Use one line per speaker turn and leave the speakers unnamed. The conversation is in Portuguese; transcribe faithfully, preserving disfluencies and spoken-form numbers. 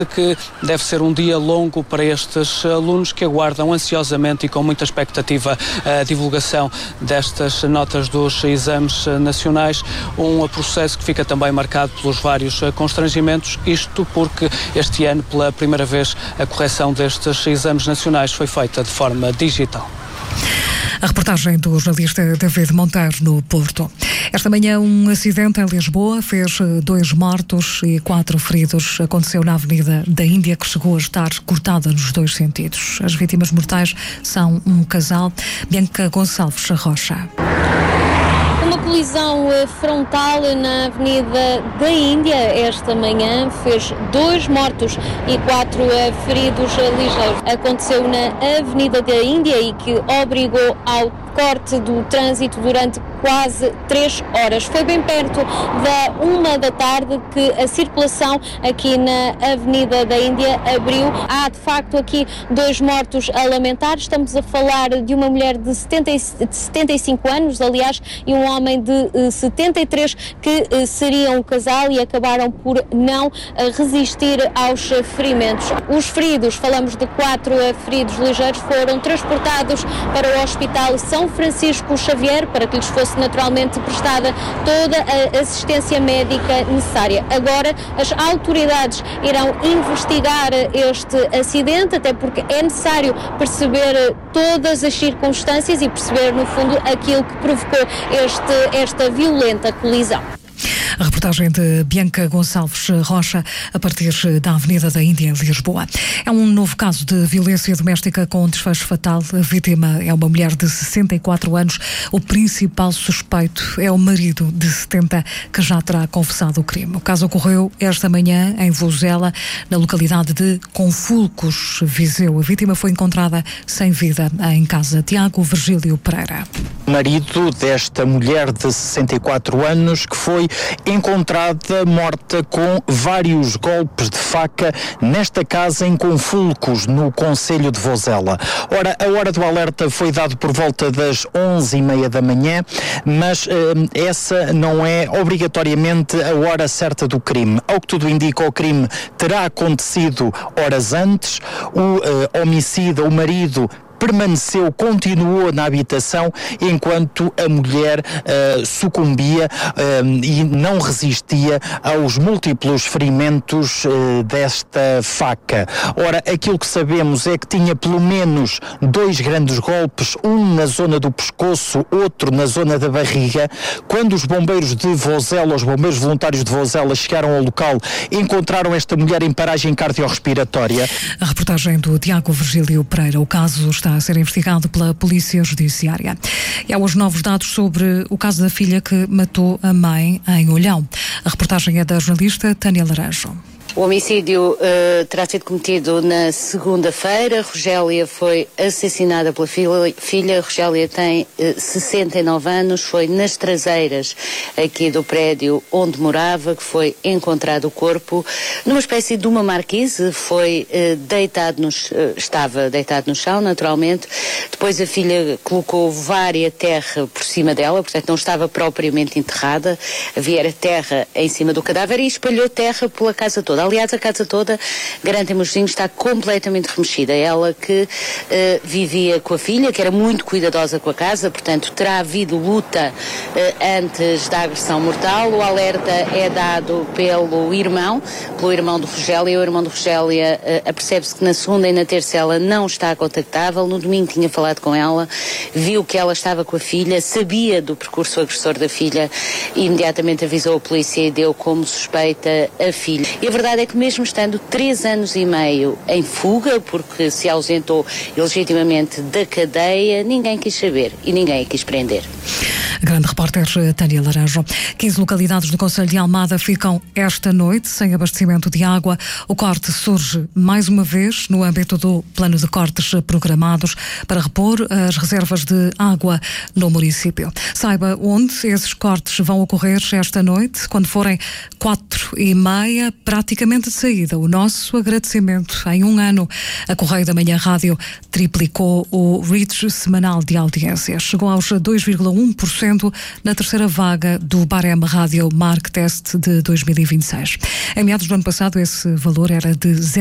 que deve ser um dia longo para estes alunos que aguardam ansiosamente e com muita expectativa a divulgação destas notas dos exames nacionais, um processo que fica também marcado pelos vários constrangimentos, isto porque este ano, pela primeira vez, a correção destes exames nacionais foi feita de forma digital.
A reportagem do jornalista David Monteiro no Porto. Esta manhã um acidente em Lisboa fez dois mortos e quatro feridos. Aconteceu na Avenida da Índia, que chegou a estar cortada nos dois sentidos. As vítimas mortais são um casal. Bianca Gonçalves Rocha.
Uma colisão frontal na Avenida da Índia esta manhã fez dois mortos e quatro feridos ligeiros. Aconteceu na Avenida da Índia e que obrigou ao corte do trânsito durante quase três horas. Foi bem perto da uma da tarde que a circulação aqui na Avenida da Índia abriu. Há de facto aqui dois mortos a lamentar. Estamos a falar de uma mulher de setenta e cinco anos, aliás, e um homem de uh, setenta e três que uh, seriam um casal e acabaram por não uh, resistir aos uh, ferimentos. Os feridos, falamos de quatro uh, feridos ligeiros, foram transportados para o Hospital São Francisco Xavier para que lhes fosse naturalmente prestada toda a assistência médica necessária. Agora as autoridades irão investigar este acidente, até porque é necessário perceber todas as circunstâncias e perceber no fundo aquilo que provocou este, esta violenta colisão.
A reportagem de Bianca Gonçalves Rocha, a partir da Avenida da Índia, em Lisboa. É um novo caso de violência doméstica com desfecho fatal. A vítima é uma mulher de sessenta e quatro anos. O principal suspeito é o marido de setenta, que já terá confessado o crime. O caso ocorreu esta manhã em Vozela, na localidade de Confulcos, Viseu. A vítima foi encontrada sem vida em casa. Tiago Virgílio Pereira.
Marido desta mulher de sessenta e quatro anos, que foi encontrada morta com vários golpes de faca nesta casa em Confulcos, no concelho de Vozela. Ora, a hora do alerta foi dado por volta das onze e meia da manhã, mas eh, essa não é obrigatoriamente a hora certa do crime. Ao que tudo indica, o crime terá acontecido horas antes. O eh, homicida, o marido, permaneceu, continuou na habitação enquanto a mulher uh, sucumbia uh, e não resistia aos múltiplos ferimentos uh, desta faca. Ora, aquilo que sabemos é que tinha pelo menos dois grandes golpes, um na zona do pescoço, outro na zona da barriga. Quando os bombeiros de Vozela, os bombeiros voluntários de Vozela chegaram ao local, encontraram esta mulher em paragem cardiorrespiratória.
A reportagem do Tiago Virgílio Pereira. O caso está a ser investigado pela Polícia Judiciária. E há hoje novos dados sobre o caso da filha que matou a mãe em Olhão. A reportagem é da jornalista Tânia Laranjo.
O homicídio uh, terá sido cometido na segunda-feira. Rogélia foi assassinada pela filha. filha. Rogélia tem uh, sessenta e nove anos. Foi nas traseiras aqui do prédio onde morava que foi encontrado o corpo numa espécie de uma marquise. Foi uh, deitado nos, uh, estava deitado no chão, naturalmente. Depois a filha colocou várias terra por cima dela, portanto não estava propriamente enterrada. Havia terra em cima do cadáver e espalhou terra pela casa toda. Aliás, a casa toda, garantem-me os vizinhos, está completamente remexida. Ela que uh, vivia com a filha, que era muito cuidadosa com a casa, portanto, terá havido luta uh, antes da agressão mortal. O alerta é dado pelo irmão, pelo irmão de Rogélia. O irmão de Rogélia uh, apercebe-se que na segunda e na terça ela não está contactável. No domingo tinha falado com ela, viu que ela estava com a filha, sabia do percurso agressor da filha e imediatamente avisou a polícia e deu como suspeita a filha. E a verdade é que mesmo estando três anos e meio em fuga, porque se ausentou ilegitimamente da cadeia, ninguém quis saber e ninguém a quis prender.
Grande repórter Tânia Laranjo. quinze localidades do concelho de Almada ficam esta noite sem abastecimento de água. O corte surge mais uma vez no âmbito do plano de cortes programados para repor as reservas de água no município. Saiba onde esses cortes vão ocorrer esta noite, quando forem quatro e meia, praticamente praticamente de saída. O nosso agradecimento. Em um ano, a Correio da Manhã Rádio triplicou o reach semanal de audiência. Chegou aos dois vírgula um por cento na terceira vaga do Barem Rádio Mark Test de dois mil e vinte e seis. Em meados do ano passado, esse valor era de